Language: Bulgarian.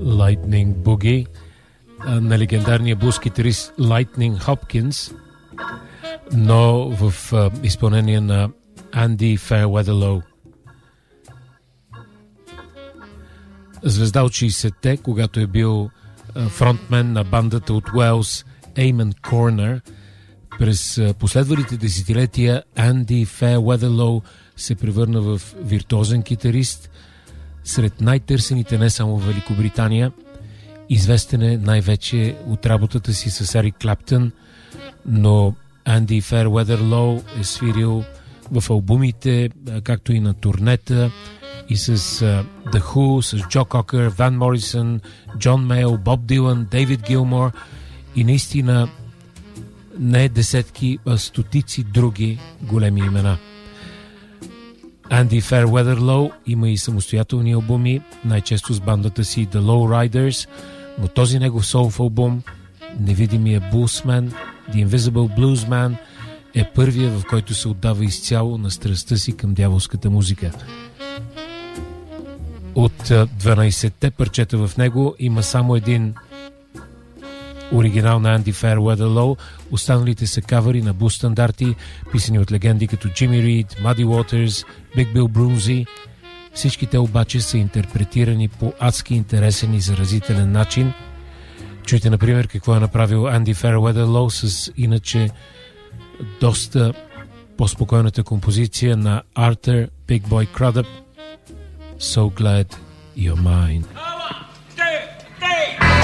Lightning Boogie на легендарния блуз китарист Lightning Hopkins, но в изпълнение на Andy Fairweather-Low. Звезда от 60-те, когато е бил фронтмен на бандата от Уелс Amen Corner, през последвалите десетилетия Andy Fairweather-Low се превърна в виртуозен китарист, сред най-търсените не само в Великобритания. Известен е най-вече от работата си с Ерик Клаптън, но Andy Fairweather-Low е свирил в албумите, както и на турнета, и с The Who, с Джо Кокър, Ван Морисън, Джон Мейл, Боб Дилан, Дейвид Гилмор и наистина не десетки, а стотици други големи имена. Andy Fairweather-Low има и самостоятелни албуми, най-често с бандата си The Lowriders, но този негов солф албум, Невидимия Булсмен, The Invisible Bluesman, е първия, в който се отдава изцяло на страстта си към дяволската музика. От 12-те парчета в него има само един оригинал на Andy Fairweather-Low, останалите са кавъри на блуз стандарти, писани от легенди като Джимми Рид, Мъди Уотерс, Биг Бил Брунзи. Всички те обаче са интерпретирани по адски интересен и заразителен начин. Чуйте, например, какво е направил Andy Fairweather-Low с иначе доста по-спокойната композиция на Arthur Big Boy Crudup, So Glad You're Mine.